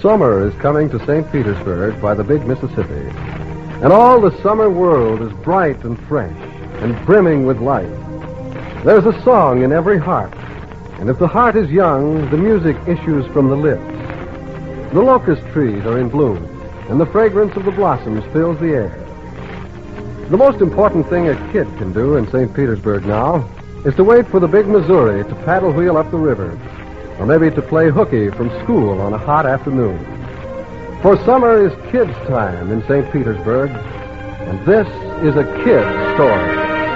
Summer is coming to St. Petersburg by the big Mississippi. And all the summer world is bright and fresh and brimming with life. There's a song in every heart. And if the heart is young, the music issues from the lips. The locust trees are in bloom, and the fragrance of the blossoms fills the air. The most important thing a kid can do in St. Petersburg now is to wait for the big Missouri to paddle wheel up the river, or maybe to play hooky from school on a hot afternoon. For summer is kids' time in St. Petersburg, and this is a kid's story.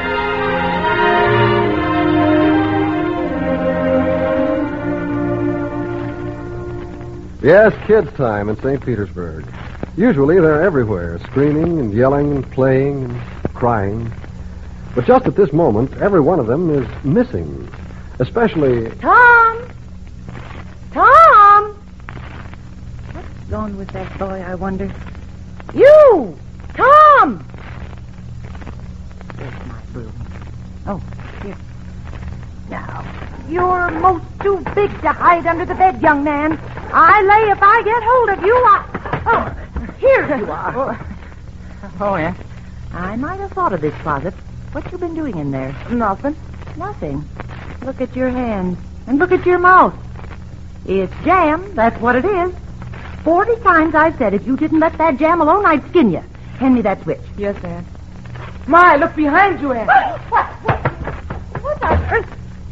Yes, kids' time in St. Petersburg. Usually they're everywhere, screaming and yelling and playing and crying. But just at this moment, every one of them is missing. Especially... Tom! Tom! What's gone with that boy, I wonder? You! Tom! There's my broom. Oh, here. Now, you're most too big to hide under the bed, young man. I lay if I get hold of you, Oh, here you are. Oh, yeah? I might have thought of this closet. What you been doing in there? Nothing. Nothing. Look at your hands. And look at your mouth. It's jam, that's what it is. 40 times I've said if you didn't let that jam alone, I'd skin you. Hand me that switch. Yes, Aunt. My, look behind you, Aunt. What on earth?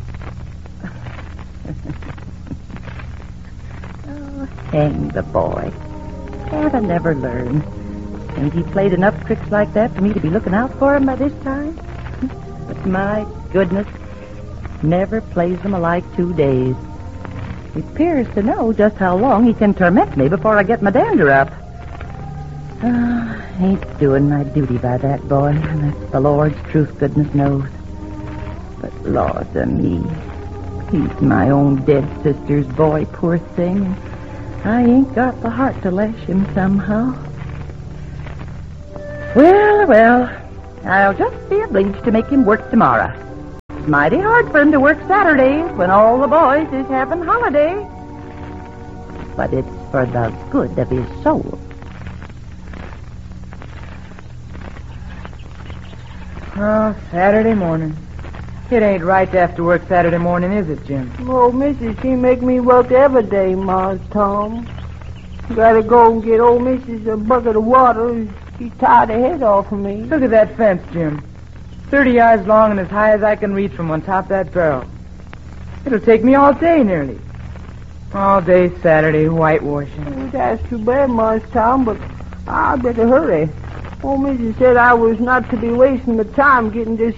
Oh, hang the boy. Haven't never learned. Ain't he played enough tricks like that for me to be looking out for him by this time? But my goodness, never plays them alike 2 days. He appears to know just how long he can torment me before I get my dander up. Ain't doing my duty by that boy, and that's the Lord's truth, goodness knows. But Lord of me, he's my own dead sister's boy, poor thing, and I ain't got the heart to lash him somehow. Well, I'll just be obliged to make him work tomorrow. It's mighty hard for him to work Saturdays when all the boys is having holiday. But it's for the good of his soul. Oh, Saturday morning. It ain't right to have to work Saturday morning, is it, Jim? Oh, Mrs., she make me work every day, Mars Tom. Gotta go and get old Mrs. a bucket of water. She's tired the head off of me. Look at that fence, Jim. 30 yards long and as high as I can reach from on top of that barrel. It'll take me all day, nearly. All day Saturday, whitewashing. Oh, that's too bad, Mars Tom, but I better hurry. Old Mrs. said I was not to be wasting the time getting this